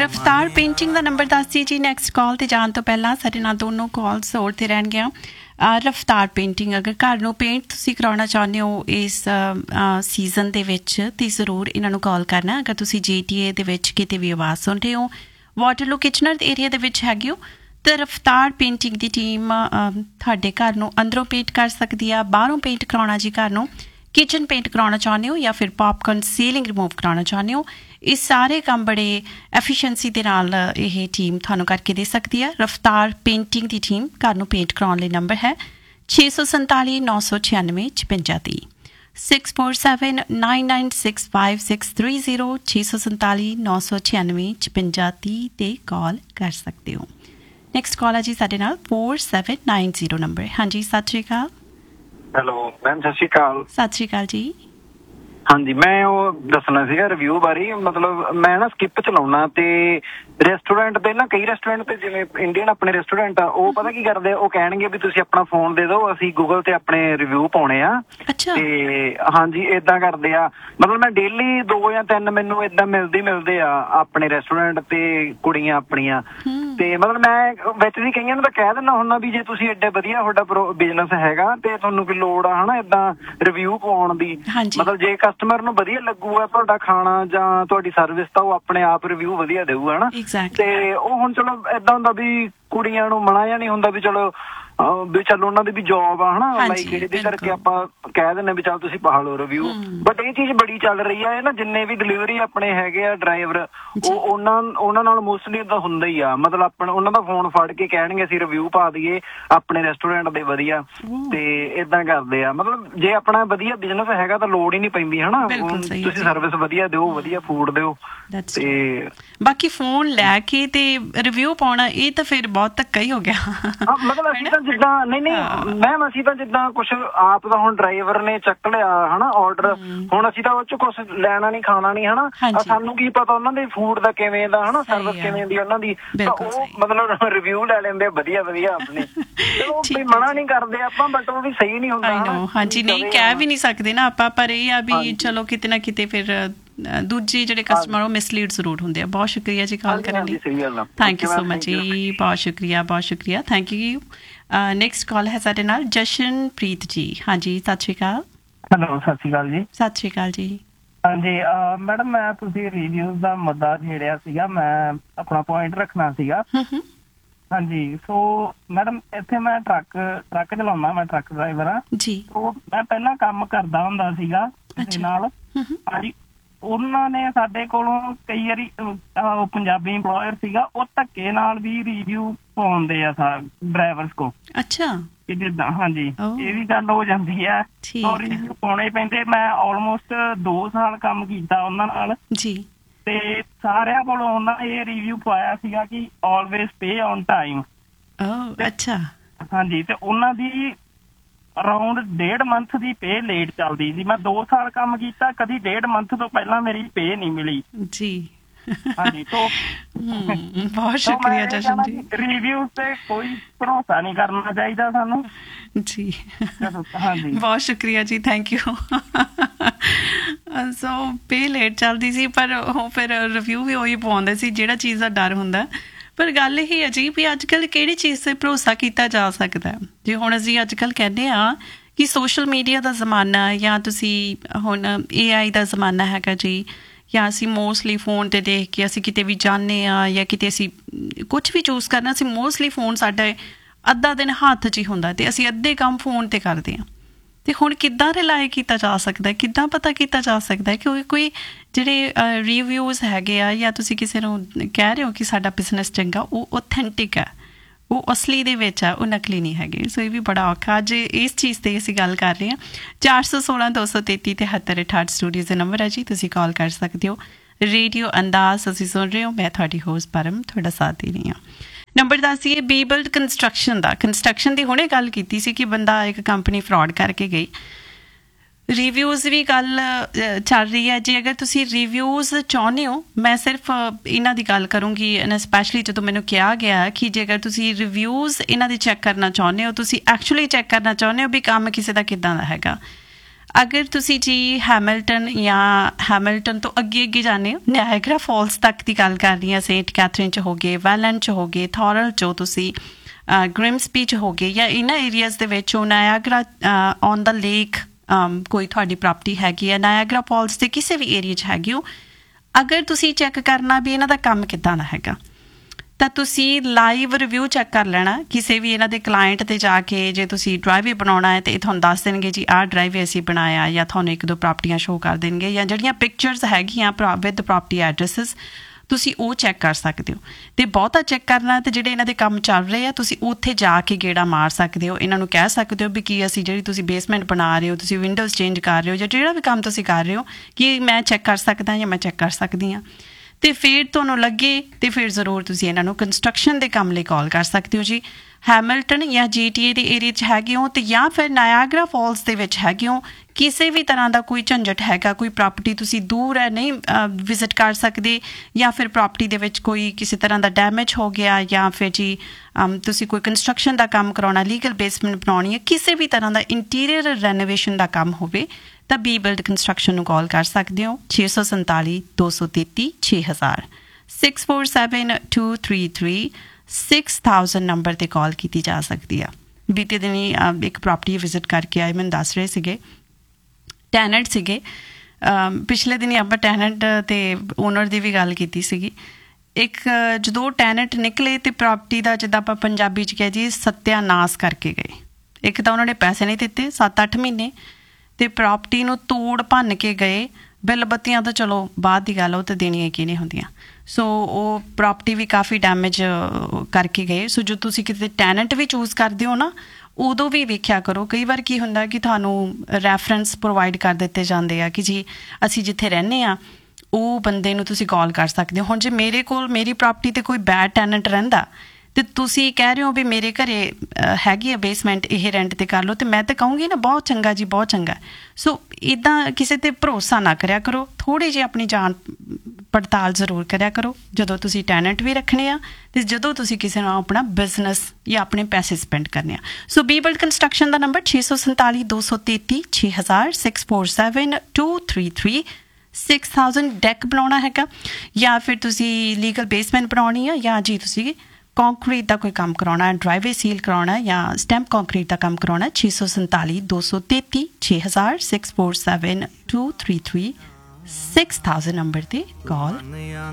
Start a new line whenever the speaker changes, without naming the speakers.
ਰਫਤਾਰ ਪੇਂਟਿੰਗ ਦਾ ਨੰਬਰ ਦੱਸ ਦਿਓ ਜੀ। ਨੈਕਸਟ ਕਾਲ 'ਤੇ ਜਾਣ ਤੋਂ ਪਹਿਲਾਂ ਸਾਡੇ ਨਾਲ ਦੋਨੋਂ ਕਾਲਸ ਹੋਰ 'ਤੇ ਰਹਿਣਗੀਆਂ। ਰਫਤਾਰ ਪੇਂਟਿੰਗ ਅਗਰ ਘਰ ਨੂੰ ਪੇਂਟ ਤੁਸੀਂ ਕਰਾਉਣਾ ਚਾਹੁੰਦੇ ਹੋ ਇਸ ਸੀਜ਼ਨ ਦੇ ਵਿੱਚ ਤਾਂ ਜ਼ਰੂਰ ਇਹਨਾਂ ਨੂੰ ਕਾਲ ਕਰਨਾ। ਅਗਰ ਤੁਸੀਂ GTA ਦੇ ਵਿੱਚ ਕਿਤੇ ਵੀ ਆਵਾਜ਼ ਸੁਣ ਰਹੇ ਹੋ, ਵਾਟਰਲੂ ਕਿਚਨਰ ਏਰੀਆ ਦੇ ਵਿੱਚ ਹੈਗੇ ਹੋ, ਤਾਂ ਰਫਤਾਰ ਪੇਂਟਿੰਗ ਦੀ ਟੀਮ ਤੁਹਾਡੇ ਘਰ ਨੂੰ ਅੰਦਰੋਂ ਪੇਂਟ ਕਰ ਸਕਦੀ ਆ। ਬਾਹਰੋਂ ਪੇਂਟ ਕਰਾਉਣਾ ਜੀ ਘਰ ਨੂੰ, ਕਿਚਨ ਪੇਂਟ ਕਰਾਉਣਾ ਚਾਹੁੰਦੇ ਹੋ ਜਾਂ ਫਿਰ ਪੌਪਕਾਰਨ ਸੀਲਿੰਗ ਰਿਮੂਵ ਕਰਾਉਣਾ ਚਾਹੁੰਦੇ ਹੋ, ਇਹ ਸਾਰੇ ਕੰਮ ਬੜੇ ਐਫੀਸ਼ੀਐਂਸੀ ਦੇ ਨਾਲ ਇਹ ਟੀਮ ਤੁਹਾਨੂੰ ਕਰਕੇ ਦੇ ਸਕਦੀ ਹੈ। ਰਫਤਾਰ ਪੇਂਟਿੰਗ ਦੀ ਟੀਮ ਘਰ ਨੂੰ ਪੇਂਟ ਕਰਾਉਣ ਲਈ ਨੰਬਰ ਹੈ 647 996 5630 6479965630 647 996 5630 'ਤੇ ਕਾਲ ਕਰ ਸਕਦੇ ਹੋ। ਨੈਕਸਟ ਕਾਲ ਹੈ ਜੀ ਸਾਡੇ ਨਾਲ 4790 ਨੰਬਰ। ਹਾਂਜੀ ਸਤਿ ਸ਼੍ਰੀ ਅਕਾਲ।
ਹੈਲੋ ਮੈਮ, ਸਤਿ ਸ਼੍ਰੀ ਅਕਾਲ।
ਸਤਿ ਸ਼੍ਰੀ ਅਕਾਲ ਜੀ।
ਹਾਂਜੀ, ਮੈਂ ਉਹ ਦੱਸਣਾ ਸੀਗਾ ਰਿਵਿਊ ਬਾਰੇ। ਮਤਲਬ ਮੈਂ ਨਾ ਸਕਿੱਪ ਚਲਾਉਣਾ ਤੇ ਰੈਸਟੋਰੈਂਟ ਤੇ ਨਾ, ਕਈ ਰੈਸਟੋਰੈਂਟ ਤੇ ਜਿਵੇਂ ਇੰਡੀਅਨ ਆਪਣੇ ਰੈਸਟੋਰੈਂਟ ਆ, ਉਹ ਪਤਾ ਕੀ ਕਰਦੇ ਆ, ਉਹ ਕਹਿਣਗੇ ਵੀ ਤੁਸੀਂ ਆਪਣਾ ਫੋਨ ਦੇ ਦਿਓ, ਅਸੀਂ ਗੂਗਲ ਤੇ ਆਪਣੇ ਰਿਵਿਊ ਪਾਉਣੇ ਆ।
ਅੱਛਾ।
ਤੇ ਹਾਂਜੀ ਏਦਾਂ ਕਰਦੇ ਆ। ਮਤਲਬ ਮੈਂ ਡੇਲੀ 2 ਜਾਂ 3 ਮੈਨੂੰ ਏਦਾਂ ਮਿਲਦੇ ਆ ਆਪਣੇ ਰੈਸਟੋਰੈਂਟ ਤੇ ਕੁੜੀਆਂ ਆਪਣੀਆਂ। ਤੇ ਮਤਲਬ ਮੈਂ ਵਿੱਚ ਦੀ ਕਈਆਂ ਨੂੰ ਤਾਂ ਕਹਿ ਦਿੰਦਾ ਹੁੰਦਾ ਵੀ ਜੇ ਤੁਸੀਂ ਏਡੇ ਵਧੀਆ ਤੁਹਾਡਾ ਬਿਜ਼ਨਸ ਹੈਗਾ ਤੇ ਤੁਹਾਨੂੰ ਕੀ ਲੋੜ ਆ ਹਨਾ ਏਦਾਂ ਰਿਵਿਊ ਪਾਉਣ ਦੀ। ਮਤਲਬ ਜੇ ਕਸਟਮਰ ਨੂੰ ਵਧੀਆ ਲੱਗੂਗਾ ਤੁਹਾਡਾ ਖਾਣਾ ਜਾਂ ਤੁਹਾਡੀ ਸਰਵਿਸ ਤਾਂ ਉਹ ਆਪਣੇ ਆਪ ਰਿਵਿਊ ਵਧੀਆ ਦੇਊਗਾ ਹਨਾ। ਤੇ ਉਹ ਹੁਣ ਚਲੋ ਏਦਾਂ ਹੁੰਦਾ ਵੀ ਕੁੜੀਆਂ ਨੂੰ ਮਨਾ ਜਾਂ ਨਹੀਂ ਹੁੰਦਾ ਵੀ ਚਲੋ ਉਹਨਾਂ ਦੀ ਵੀ ਜੋਬ ਆ ਹਨਾ, ਲਾਈਕ ਇਹਦੇ ਕਰਕੇ ਆਪਾਂ ਕਹਿ ਦਿੰਦੇ ਵੀ ਚੱਲ ਤੁਸੀਂ ਪਾ ਲਓ ਰਿਵਿਊ। ਬਟ ਇਹ ਚੀਜ਼ ਬੜੀ ਚੱਲ ਰਹੀ ਆ ਨਾ, ਜਿੰਨੇ ਵੀ ਡਿਲੀਵਰੀ ਆਪਣੇ ਹੈਗੇ ਆ ਡਰਾਈਵਰ, ਉਹ ਉਹਨਾਂ ਨਾਲ ਮੋਸਟਲੀ ਏਦਾਂ ਹੁੰਦਾ ਹੀ ਆ। ਮਤਲਬ ਉਹਨਾਂ ਦਾ ਫੋਨ ਫੜ ਕੇ ਕਹਿਣਗੇ ਅਸੀਂ ਰਿਵਿਊ ਪਾ ਦਈਏ ਆਪਣੇ ਰੈਸਟੋਰੈਂਟ ਦੇ ਵਧੀਆ, ਤੇ ਏਦਾਂ ਕਰਦੇ ਆ। ਮਤਲਬ ਜੇ ਆਪਣਾ ਵਧੀਆ ਬਿਜ਼ਨਸ ਹੈਗਾ ਤਾਂ ਲੋੜ ਹੀ ਨਹੀਂ ਪੈਂਦੀ ਹਨਾ, ਤੁਸੀਂ ਸਰਵਿਸ ਵਧੀਆ ਦਿਓ, ਵਧੀਆ ਫੂਡ ਦਿਓ। ਤੇ
ਬਾਕੀ ਫੋਨ ਲੈ ਕੇ ਤੇ ਰਿਵਿਊ ਪਾਉਣਾ ਇਹ ਤਾਂ ਫਿਰ ਬਹੁਤ ਧੱਕਾ ਹੀ ਹੋ ਗਿਆ।
ਮਤਲਬ ਅਸੀਂ ਤਾਂ ਜਿੱਦਾਂ ਨਹੀਂ ਮੈਮ, ਅਸੀਂ ਤਾਂ ਜਿੱਦਾਂ ਕੁਛ ਆਪ ਦਾ ਹੁਣ ਡਰਾਈਵਰ ਨੇ ਚੱਕ ਲਿਆ ਹਨਾ ਆਰਡਰ, ਹੁਣ ਅਸੀਂ ਤਾਂ ਉਹ ਚ ਕੁਛ ਲੈਣਾ ਨੀ ਖਾਣਾ ਨੀ ਹਨਾ, ਸਾਨੂੰ ਕੀ ਪਤਾ ਉਹਨਾਂ ਦੇ ਫੂਡ ਦਾ ਕਿਵੇਂ ਦਾ ਹਨਾ, ਸਰਵਿਸ ਕਿਵੇਂ ਦੀ ਉਹਨਾਂ ਦੀ, ਤਾਂ ਉਹ ਮਤਲਬ ਰਿਵਿਊ ਲੈ ਲੈਂਦੇ ਵਧੀਆ ਆਪਣੇ। ਚਲੋ ਵੀ ਮਨਾ ਨਹੀਂ ਕਰਦੇ ਆਪਾਂ, ਬਟ ਉਹ ਵੀ ਸਹੀ ਨਹੀਂ ਹੁੰਦਾ।
ਹਾਂਜੀ, ਨਹੀਂ ਕਹਿ ਵੀ ਨਹੀਂ ਸਕਦੇ ਨਾ ਆਪਾਂ, ਪਰ ਇਹ ਆ ਵੀ ਚਲੋ ਕਿਤੇ ਨਾ ਕਿਤੇ ਫਿਰ ਦੂਜੇ ਜਿਹੜੇ ਕਸਟਮਰ ਉਹ ਮਿਸਲੀਡ ਜ਼ਰੂਰ ਹੁੰਦੇ ਆ। ਬਹੁਤ ਸ਼ੁਕਰੀਆ ਜੀ ਕਾਲ ਕਰਨ ਲਈ। ਥੈਂਕ ਯੂ ਸੋ ਮਚ ਜੀ, ਬਹੁਤ ਸ਼ੁਕਰੀਆ ਥੈਂਕ ਯੂ। ਨੈਕਸਟ ਕਾਲ ਹੈ ਸਾਡੇ ਨਾਲ ਜਸ਼ਨਪ੍ਰੀਤ ਜੀ। ਹਾਂਜੀ ਸਤਿ ਸ਼੍ਰੀ ਅਕਾਲ।
ਹੈਲੋ ਸਤਿ ਸ਼੍ਰੀ ਅਕਾਲ ਜੀ।
ਸਤਿ ਸ਼੍ਰੀ ਅਕਾਲ ਜੀ।
ਹਾਂਜੀ ਮੈਡਮ, ਮੈਂ ਤੁਸੀਂ ਰਿਵਿਊਜ਼ ਦਾ ਮੁੱਦਾ ਛੇੜਿਆ ਸੀਗਾ, ਮੈਂ ਆਪਣਾ ਪੁਆਇੰਟ ਰੱਖਣਾ ਸੀਗਾ। ਹਾਂਜੀ, ਸੋ ਮੈਡਮ ਇੱਥੇ ਮੈਂ ਟਰੱਕ ਚਲਾਉਂਦਾ, ਮੈਂ ਟਰੱਕ ਡਰਾਈਵਰ ਹਾਂ ਜੀ। ਮੈਂ ਪਹਿਲਾਂ ਕੰਮ ਕਰਦਾ ਹੁੰਦਾ ਸੀਗਾ ਕਿਸੇ ਨਾਲ। ਹਾਂਜੀ, ਉਹਨਾਂ ਨੇ ਸਾਡੇ ਕੋਲੋਂ ਕਈ ਵਾਰੀ ਪੰਜਾਬੀ ਇੰਪਲੋਇਰ ਸੀਗਾ, ਉਹ ਧੱਕੇ ਨਾਲ ਵੀ ਰਿਵਿਊ ਪਾਉਂਦੇ ਆ ਡਰਾਈਵਰਸ ਕੋਲ। ਅੱਛਾ, ਜਿੱਦਾਂ ਹਾਂਜੀ ਇਹ ਵੀ ਗੱਲ ਹੋ ਜਾਂਦੀ ਹੈ, ਰਿਵਿਊ ਪਾਉਣੇ ਪੈਂਦੇ। ਮੈਂ ਆਲਮੋਸਟ 2 ਸਾਲ ਕੰਮ ਕੀਤਾ ਉਹਨਾਂ ਨਾਲ ਜੀ, ਤੇ ਸਾਰਿਆਂ ਕੋਲੋਂ ਉਹਨਾਂ ਨੇ ਇਹ ਰਿਵਿਊ ਪਾਇਆ ਸੀਗਾ ਕਿ ਆਲਵੇਜ਼ ਪੇ ਔਨ ਟਾਈਮ। ਅੱਛਾ ਹਾਂਜੀ, ਤੇ ਉਹਨਾਂ ਦੀ ਅਰਾਊਂਡ 1.5 ਮੰਥ ਦੀ ਪੇ ਲੇਟ ਚੱਲਦੀ ਸੀ। ਮੈਂ 2 ਸਾਲ ਕੰਮ ਕੀਤਾ, ਕਦੀ 1.5 ਮੰਥ ਤੋਂ ਪਹਿਲਾਂ ਮੇਰੀ ਪੇ ਨਹੀਂ ਮਿਲੀ ਜੀ। ਹਾਂਜੀ,
ਬਹੁਤ ਸ਼ੁਕਰੀਆ ਜਸ਼ਨ ਜੀ।
ਰਿਵਿਊ ਤੇ ਕੋਈ ਭਰੋਸਾ ਨਹੀਂ ਕਰਨਾ ਚਾਹੀਦਾ ਸਾਨੂੰ
ਜੀ। ਹਾਂਜੀ, ਬਹੁਤ ਸ਼ੁਕਰੀਆ ਜੀ, thank you. So pay late ਚੱਲਦੀ ਸੀ, ਪਰ ਉਹ ਫਿਰ ਰਿਵਿਊ ਵੀ ਉਹੀ ਪਾਉਂਦੇ ਸੀ ਜਿਹੜਾ ਚੀਜ਼ ਦਾ ਡਰ ਹੁੰਦਾ। ਪਰ ਗੱਲ ਇਹ ਹੈ ਜੀ ਵੀ ਅੱਜ ਕੱਲ੍ਹ ਕਿਹੜੀ ਚੀਜ਼ 'ਤੇ ਭਰੋਸਾ ਕੀਤਾ ਜਾ ਸਕਦਾ। ਜੇ ਹੁਣ ਅਸੀਂ ਅੱਜ ਕੱਲ੍ਹ ਕਹਿੰਦੇ ਹਾਂ ਕਿ ਸੋਸ਼ਲ ਮੀਡੀਆ ਦਾ ਜ਼ਮਾਨਾ, ਜਾਂ ਤੁਸੀਂ ਹੁਣ AI ਦਾ ਜ਼ਮਾਨਾ ਹੈਗਾ ਜੀ, ਜਾਂ ਅਸੀਂ ਮੋਸਟਲੀ ਫੋਨ 'ਤੇ ਦੇਖ ਕੇ ਅਸੀਂ ਕਿਤੇ ਵੀ ਜਾਂਦੇ ਹਾਂ ਜਾਂ ਕਿਤੇ ਅਸੀਂ ਕੁਛ ਵੀ ਚੂਜ਼ ਕਰਨਾ, ਅਸੀਂ ਮੋਸਟਲੀ ਫੋਨ ਸਾਡਾ ਅੱਧਾ ਦਿਨ ਹੱਥ 'ਚ ਹੀ ਹੁੰਦਾ ਅਤੇ ਅਸੀਂ ਅੱਧੇ ਕੰਮ ਫੋਨ 'ਤੇ ਕਰਦੇ ਹਾਂ। ਅਤੇ ਹੁਣ ਕਿੱਦਾਂ ਰਿਲਾਈ ਕੀਤਾ ਜਾ ਸਕਦਾ, ਕਿੱਦਾਂ ਪਤਾ ਕੀਤਾ ਜਾ ਸਕਦਾ ਕਿ ਕੋਈ ਜਿਹੜੇ ਰਿਵਿਊਜ਼ ਹੈਗੇ ਆ, ਜਾਂ ਤੁਸੀਂ ਕਿਸੇ ਨੂੰ ਕਹਿ ਰਹੇ ਹੋ ਕਿ ਸਾਡਾ ਬਿਜ਼ਨਸ ਚੰਗਾ, ਉਹ ਓਥੈਂਟਿਕ ਹੈ, ਉਹ ਅਸਲੀ ਦੇ ਵਿੱਚ ਹੈ, ਉਹ ਨਕਲੀ ਨਹੀਂ ਹੈਗੇ। ਸੋ ਇਹ ਵੀ ਬੜਾ ਔਖਾ। ਅੱਜ ਇਸ ਚੀਜ਼ 'ਤੇ ਅਸੀਂ ਗੱਲ ਕਰ ਰਹੇ ਹਾਂ। 416 233 7368 ਸਟੂਡੀਓ ਦੇ ਨੰਬਰ ਹੈ ਜੀ, ਤੁਸੀਂ ਕਾਲ ਕਰ ਸਕਦੇ ਹੋ। ਰੇਡੀਓ ਅੰਦਾਜ਼ ਅਸੀਂ ਸੁਣ ਰਹੇ ਹੋ, ਮੈਂ ਤੁਹਾਡੀ ਹੋਸਟ ਪਰਮ ਤੁਹਾਡਾ ਸਾਥ ਦੇ ਰਹੀ ਹਾਂ। ਨੰਬਰ ਦੱਸੀਏ ਬੀਬਲਡ ਕੰਸਟਰਕਸ਼ਨ ਦੀ ਹੁਣੇ ਗੱਲ ਕੀਤੀ ਸੀ ਕਿ ਬੰਦਾ ਇੱਕ ਕੰਪਨੀ ਫਰਾਡ ਕਰਕੇ ਗਈ। ਰਿਵਿਊਜ਼ ਵੀ ਗੱਲ ਚੱਲ ਰਹੀ ਹੈ ਜੀ। ਅਗਰ ਤੁਸੀਂ ਰਿਵਿਊਜ਼ ਚਾਹੁੰਦੇ ਹੋ, ਮੈਂ ਸਿਰਫ ਇਹਨਾਂ ਦੀ ਗੱਲ ਕਰੂੰਗੀ, ਸਪੈਸ਼ਲੀ ਜਦੋਂ ਮੈਨੂੰ ਕਿਹਾ ਗਿਆ ਕਿ ਜੇਕਰ ਤੁਸੀਂ ਰਿਵਿਊਜ਼ ਇਹਨਾਂ ਦੀ ਚੈੱਕ ਕਰਨਾ ਚਾਹੁੰਦੇ ਹੋ, ਤੁਸੀਂ ਐਕਚੁਅਲੀ ਚੈੱਕ ਕਰਨਾ ਚਾਹੁੰਦੇ ਹੋ ਵੀ ਕੰਮ ਕਿਸੇ ਦਾ ਕਿੱਦਾਂ ਦਾ ਹੈਗਾ। ਅਗਰ ਤੁਸੀਂ ਜੀ ਹੈਮਿਲਟਨ ਤੋਂ ਅੱਗੇ ਜਾਂਦੇ ਹੋ, ਨਾਇਆਗਰਾ ਫਾਲਸ ਤੱਕ ਦੀ ਗੱਲ ਕਰ ਰਹੀ ਹਾਂ, ਸੇਂਟ ਕੈਥਰੀਨ 'ਚ ਹੋ ਗਏ, ਵੈਲੈਂਡ 'ਚ ਹੋ ਗਏ, ਥੋਰਲ 'ਚੋਂ ਤੁਸੀਂ ਗ੍ਰਿਮਸਬੀ 'ਚ ਹੋ ਗਏ, ਜਾਂ ਇਹਨਾਂ ਏਰੀਆਜ਼ ਦੇ ਵਿੱਚ ਨਾਇਆਗਰਾ ਔਨ ਦਾ ਲੇਕ ਕੋਈ ਤੁਹਾਡੀ ਪ੍ਰਾਪਰਟੀ ਹੈਗੀ ਹੈ, ਨਾਇਆਗਰਾ ਫਾਲਸ ਦੇ ਕਿਸੇ ਵੀ ਏਰੀਆ 'ਚ ਹੈਗੀ ਹੋ, ਅਗਰ ਤੁਸੀਂ ਚੈੱਕ ਕਰਨਾ ਵੀ ਇਹਨਾਂ ਦਾ ਕੰਮ ਕਿੱਦਾਂ ਦਾ ਹੈਗਾ, ਤਾਂ ਤੁਸੀਂ ਲਾਈਵ ਰਿਵਿਊ ਚੈੱਕ ਕਰ ਲੈਣਾ ਕਿਸੇ ਵੀ ਇਹਨਾਂ ਦੇ ਕਲਾਇੰਟ 'ਤੇ ਜਾ ਕੇ। ਜੇ ਤੁਸੀਂ ਡਰਾਈਵੇ ਬਣਾਉਣਾ ਹੈ ਤਾਂ ਇਹ ਤੁਹਾਨੂੰ ਦੱਸ ਦੇਣਗੇ ਜੀ ਆਹ ਡਰਾਈਵੇ ਅਸੀਂ ਬਣਾਇਆ, ਜਾਂ ਤੁਹਾਨੂੰ 1-2 ਪ੍ਰਾਪਰਟੀਆਂ ਸ਼ੋਅ ਕਰ ਦੇਣਗੇ, ਜਾਂ ਜਿਹੜੀਆਂ ਪਿਕਚਰਸ ਹੈਗੀਆਂ ਵਿਦ ਪ੍ਰਾਪਰਟੀ ਐਡਰੈਸਿਸ ਤੁਸੀਂ ਉਹ ਚੈੱਕ ਕਰ ਸਕਦੇ ਹੋ। ਅਤੇ ਬਹੁਤਾ ਚੈੱਕ ਕਰਨਾ ਅਤੇ ਜਿਹੜੇ ਇਹਨਾਂ ਦੇ ਕੰਮ ਚੱਲ ਰਹੇ ਆ, ਤੁਸੀਂ ਉੱਥੇ ਜਾ ਕੇ ਗੇੜਾ ਮਾਰ ਸਕਦੇ ਹੋ, ਇਹਨਾਂ ਨੂੰ ਕਹਿ ਸਕਦੇ ਹੋ ਵੀ ਕੀ ਅਸੀਂ ਜਿਹੜੀ ਤੁਸੀਂ ਬੇਸਮੈਂਟ ਬਣਾ ਰਹੇ ਹੋ, ਤੁਸੀਂ ਵਿੰਡੋਜ਼ ਚੇਂਜ ਕਰ ਰਹੇ ਹੋ, ਜਾਂ ਜਿਹੜਾ ਵੀ ਕੰਮ ਤੁਸੀਂ ਕਰ ਰਹੇ ਹੋ, ਕਿ ਮੈਂ ਚੈੱਕ ਕਰ ਸਕਦਾ ਜਾਂ ਮੈਂ ਚੈੱਕ ਕਰ ਸਕਦੀ ਹਾਂ। ਅਤੇ ਫਿਰ ਤੁਹਾਨੂੰ ਲੱਗੇ ਅਤੇ ਫਿਰ ਜ਼ਰੂਰ ਤੁਸੀਂ ਇਹਨਾਂ ਨੂੰ ਕੰਸਟਰਕਸ਼ਨ ਦੇ ਕੰਮ ਲਈ ਕਾਲ ਕਰ ਸਕਦੇ ਹੋ ਜੀ। ਹੈਮਿਲਟਨ ਜਾਂ GTA ਦੇ ਏਰੀਏ 'ਚ ਹੈਗੇ ਹੋ, ਅਤੇ ਜਾਂ ਫਿਰ ਨਾਇਆਗਰਾ ਫਾਲਸ ਦੇ ਵਿੱਚ ਹੈਗੇ ਹੋ, ਕਿਸੇ ਵੀ ਤਰ੍ਹਾਂ ਦਾ ਕੋਈ ਝੰਜਟ ਹੈਗਾ, ਕੋਈ ਪ੍ਰਾਪਰਟੀ ਤੁਸੀਂ ਦੂਰ ਹੈ ਨਹੀਂ ਵਿਜ਼ਿਟ ਕਰ ਸਕਦੇ, ਜਾਂ ਫਿਰ ਪ੍ਰਾਪਰਟੀ ਦੇ ਵਿੱਚ ਕੋਈ ਕਿਸੇ ਤਰ੍ਹਾਂ ਦਾ ਡੈਮੇਜ ਹੋ ਗਿਆ, ਜਾਂ ਫਿਰ ਜੀ ਤੁਸੀਂ ਕੋਈ ਕੰਸਟਰਕਸ਼ਨ ਦਾ ਕੰਮ ਕਰਾਉਣਾ, ਲੀਗਲ ਬੇਸਮੈਂਟ ਬਣਾਉਣੀ ਹੈ, ਕਿਸੇ ਵੀ ਤਰ੍ਹਾਂ ਦਾ ਇੰਟੀਰੀਅਰ ਰੈਨੋਵੇਸ਼ਨ ਦਾ ਕੰਮ ਹੋਵੇ, ਤਾਂ ਬੀ ਬਿਲਡ ਕੰਸਟਰਕਸ਼ਨ ਨੂੰ ਕਾਲ ਕਰ ਸਕਦੇ ਹੋ 647 233 6000 647-233 6000 ਨੰਬਰ 'ਤੇ ਕਾਲ ਕੀਤੀ ਜਾ ਸਕਦੀ ਆ। ਬੀਤੇ ਦਿਨੀ ਇੱਕ ਪ੍ਰਾਪਰਟੀ ਵਿਜ਼ਿਟ ਕਰਕੇ ਆਏ, ਮੈਨੂੰ ਦੱਸ ਰਹੇ ਸੀਗੇ ਟੈਨੈਂਟ ਸੀਗੇ, ਪਿਛਲੇ ਦਿਨੀ ਆਪਾਂ ਟੈਨੈਂਟ ਅਤੇ ਓਨਰ ਦੀ ਵੀ ਗੱਲ ਕੀਤੀ ਸੀਗੀ। ਇੱਕ ਜਦੋਂ ਟੈਨੈਂਟ ਨਿਕਲੇ ਅਤੇ ਪ੍ਰਾਪਰਟੀ ਦਾ ਜਿੱਦਾਂ ਆਪਾਂ ਪੰਜਾਬੀ 'ਚ ਕਿਹਾ ਜੀ ਸੱਤਿਆਨਾਸ ਕਰਕੇ ਗਏ। ਇੱਕ ਤਾਂ ਉਹਨਾਂ ਨੇ ਪੈਸੇ ਨਹੀਂ ਦਿੱਤੇ 7-8 ਮਹੀਨੇ, ਅਤੇ ਪ੍ਰਾਪਰਟੀ ਨੂੰ ਤੋੜ ਭੰਨ ਕੇ ਗਏ। ਬਿੱਲ ਬੱਤੀਆਂ ਤਾਂ ਚਲੋ ਬਾਅਦ ਦੀ ਗੱਲ, ਉਹ ਤਾਂ ਦੇਣੀਆਂ ਕੀ ਨਹੀਂ ਹੁੰਦੀਆਂ। ਸੋ ਉਹ ਪ੍ਰਾਪਰਟੀ ਵੀ ਕਾਫੀ ਡੈਮੇਜ ਕਰਕੇ ਗਏ। ਸੋ ਜੋ ਤੁਸੀਂ ਕਿਤੇ ਟੈਨੈਂਟ ਵੀ ਚੂਜ਼ ਕਰਦੇ ਹੋ ਨਾ, ਉਦੋਂ ਵੀ ਵੇਖਿਆ ਕਰੋ। ਕਈ ਵਾਰ ਕੀ ਹੁੰਦਾ ਕਿ ਤੁਹਾਨੂੰ ਰੈਫਰੈਂਸ ਪ੍ਰੋਵਾਈਡ ਕਰ ਦਿੱਤੇ ਜਾਂਦੇ ਆ ਕਿ ਜੀ ਅਸੀਂ ਜਿੱਥੇ ਰਹਿੰਦੇ ਹਾਂ ਉਹ ਬੰਦੇ ਨੂੰ ਤੁਸੀਂ ਕਾਲ ਕਰ ਸਕਦੇ ਹੋ। ਹੁਣ ਜੇ ਮੇਰੇ ਕੋਲ ਮੇਰੀ ਪ੍ਰਾਪਰਟੀ 'ਤੇ ਕੋਈ ਬੈਡ ਟੈਨੈਂਟ ਰਹਿੰਦਾ ਅਤੇ ਤੁਸੀਂ ਕਹਿ ਰਹੇ ਹੋ ਵੀ ਮੇਰੇ ਘਰੇ ਹੈਗੀ ਆ ਬੇਸਮੈਂਟ, ਇਹ ਰੈਂਟ 'ਤੇ ਕਰ ਲਓ, ਅਤੇ ਮੈਂ ਤਾਂ ਕਹੂੰਗੀ ਨਾ ਬਹੁਤ ਚੰਗਾ ਜੀ, ਬਹੁਤ ਚੰਗਾ। ਸੋ ਇੱਦਾਂ ਕਿਸੇ 'ਤੇ ਭਰੋਸਾ ਨਾ ਕਰਿਆ ਕਰੋ। ਥੋੜ੍ਹੀ ਜਿਹੀ ਆਪਣੀ ਜਾਂਚ ਪੜਤਾਲ ਜ਼ਰੂਰ ਕਰਿਆ ਕਰੋ ਜਦੋਂ ਤੁਸੀਂ ਟੈਨੈਂਟ ਵੀ ਰੱਖਣੇ ਆ, ਅਤੇ ਜਦੋਂ ਤੁਸੀਂ ਕਿਸੇ ਨੂੰ ਆਪਣਾ ਬਿਜ਼ਨਸ ਜਾਂ ਆਪਣੇ ਪੈਸੇ ਸਪੈਂਡ ਕਰਨੇ ਆ। ਸੋ ਬੀ ਬਿਲਡ ਕੰਸਟਰਕਸ਼ਨ ਦਾ ਨੰਬਰ 647 233 6000 647-233 6000 ਡੈਕ ਬਣਾਉਣਾ ਹੈਗਾ, ਜਾਂ ਫਿਰ ਤੁਸੀਂ ਲੀਗਲ ਬੇਸਮੈਂਟ ਬਣਾਉਣੀ ਆ, ਜਾਂ ਜੀ ਤੁਸੀਂ ਕੰਕਰੀਟ ਦਾ ਕੋਈ ਕੰਮ ਕਰਾਉਣਾ, ਡਰਾਈਵੇ ਸੀਲ ਕਰਾਉਣਾ, ਜਾਂ ਸਟੈਂਪ ਕੰਕਰੀਟ ਦਾ ਕੰਮ ਕਰਾਉਣਾ। 647 233 6000 647-233 6000 ਨੰਬਰ 'ਤੇ ਕਾਲ